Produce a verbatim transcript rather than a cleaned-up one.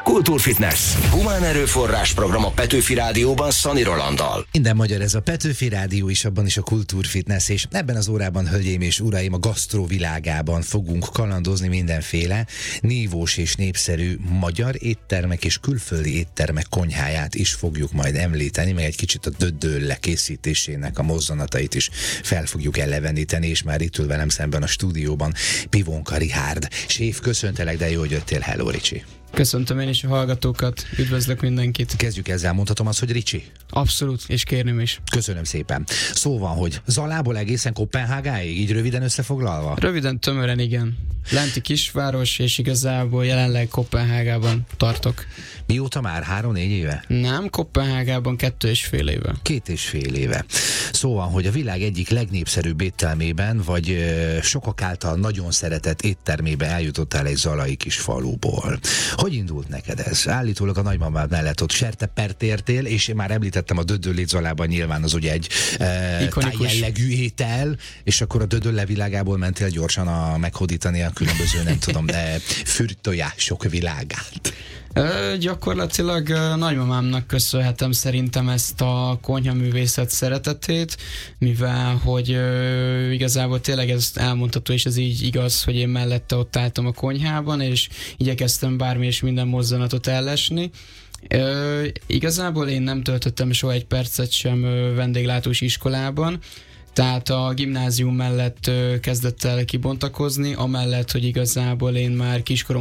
Kultúrfitness. Humán erőforrás program a Petőfi Rádióban Szani Rolanddal. Minden magyar, ez a Petőfi Rádió is, abban is a Kultúrfitness, és ebben az órában, hölgyeim és uraim, a gasztró világában fogunk kalandozni mindenféle nívós és népszerű magyar éttermek és külföldi éttermek konyháját is fogjuk majd említeni, meg egy kicsit a döddölle készítésének a mozzanatait is fel fogjuk eleveníteni, és már itt ül velem szemben a stúdióban Pivonka Richárd. Séf, köszöntelek, de jó, hogy jöttél. Hello, Ricsi. Köszöntöm én is a hallgatókat, üdvözlök mindenkit. Kezdjük ezzel, mondhatom azt, hogy Ricsi? Abszolút, és kérném is. Köszönöm szépen. Szó van, hogy Zalából egészen Koppenhágáig, így röviden összefoglalva? Röviden, tömören igen. Lenti kisváros, és igazából jelenleg Koppenhágában tartok. Mióta már? Három-négy éve? Nem, Koppenhágában kettő és fél éve. Két és fél éve. Szó van, hogy a világ egyik legnépszerűbb éttermében, vagy ö, sokak által nagyon szeretett éttermébe eljutottál egy zalai kis faluból. Hogy indult neked ez? Állítólag a nagymamád mellett ott sertepert értél, és én már említettem a dödöllét Zalában, nyilván az ugye egy e, tájjellegű étel, és akkor a dödölle világából mentél gyorsan a meghódítani a különböző, nem tudom, de fürtojások világát. Ö, gyakorlatilag ö, nagymamámnak köszönhetem szerintem ezt a konyhaművészet szeretetét, mivel hogy ö, igazából tényleg ez elmondható, és ez így igaz, hogy én mellette ott álltam a konyhában, és igyekeztem bármi és minden mozzanatot ellesni. Ö, igazából én nem töltöttem soha egy percet sem ö, vendéglátós iskolában, tehát a gimnázium mellett ö, kezdett el kibontakozni, amellett, hogy igazából én már kiskorom